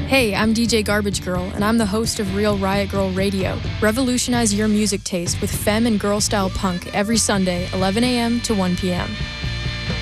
Hey, I'm DJ Garbage Girl, and I'm the host of Real Riot Girl Radio. Revolutionize your music taste with femme and girl-style punk every Sunday, 11 a.m. to 1 p.m.